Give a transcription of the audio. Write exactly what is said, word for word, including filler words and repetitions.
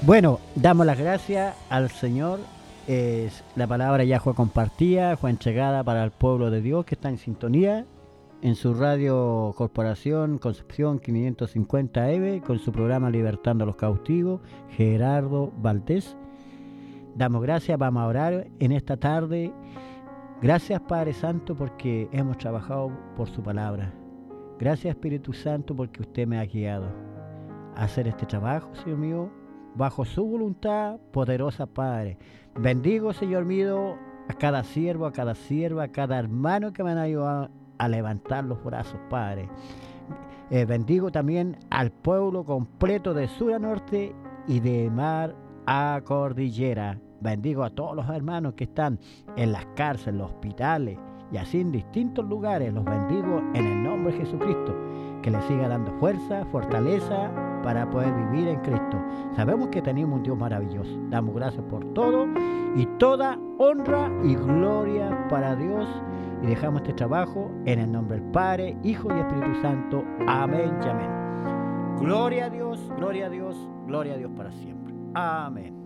Bueno, damos las gracias al Señor. Es, la palabra ya fue compartida, fue entregada para el pueblo de Dios que está en sintonía en su radio Corporación Concepción quinientos cincuenta E V con su programa Libertando a los Cautivos, Gerardo Valdés. Damos gracias, vamos a orar en esta tarde. Gracias Padre Santo porque hemos trabajado por su palabra. Gracias Espíritu Santo porque usted me ha guiado a hacer este trabajo, Señor mío, bajo su voluntad poderosa, Padre. Bendigo, Señor mío, a cada siervo, a cada sierva, a cada hermano que me han ayudado a levantar los brazos, Padre. Eh, bendigo también al pueblo completo de sur a norte y de mar a cordillera. Bendigo a todos los hermanos que están en las cárceles, en los hospitales y así en distintos lugares. Los bendigo en el nombre de Jesucristo. Que les siga dando fuerza, fortaleza para poder vivir en Cristo. Sabemos que tenemos un Dios maravilloso. Damos gracias por todo y toda honra y gloria para Dios. Y dejamos este trabajo en el nombre del Padre, Hijo y Espíritu Santo. Amén y amén. Gloria a Dios, gloria a Dios, gloria a Dios para siempre. Amén.